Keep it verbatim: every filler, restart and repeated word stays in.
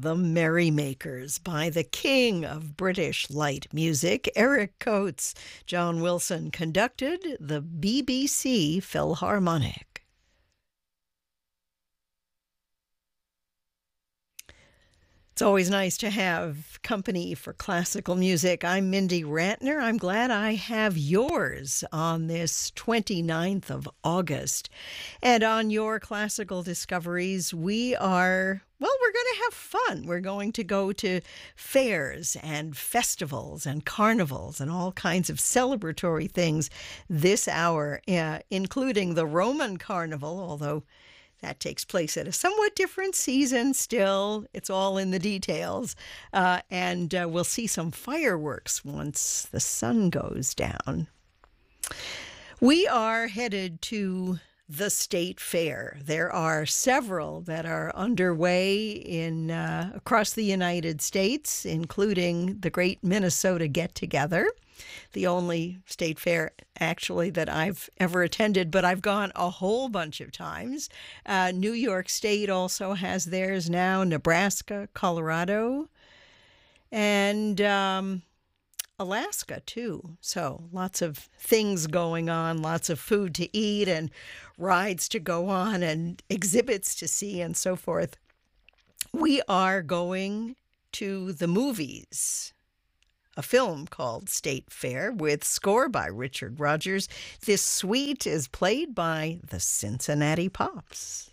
The Merrymakers by the king of British light music, Eric Coates. John Wilson conducted the B B C Philharmonic. It's always nice to have company for classical music. I'm Mindy Rantner. I'm glad I have yours on this twenty-ninth of August. And on your classical discoveries, we are, well, we're going to have fun. We're going to go to fairs and festivals and carnivals and all kinds of celebratory things this hour, uh, including the Roman Carnival, although that takes place at a somewhat different season still. It's all in the details. Uh, and uh, we'll see some fireworks once the sun goes down. We are headed to the State Fair. There are several that are underway in uh, across the United States, including the Great Minnesota Get-Together, the only state fair actually that I've ever attended, but I've gone a whole bunch of times. Uh, New York State also has theirs now, Nebraska, Colorado, and um, Alaska too. So lots of things going on, lots of food to eat and rides to go on and exhibits to see and so forth. We are going to the movies. A film called State Fair with score by Richard Rodgers. This suite is played by the Cincinnati Pops.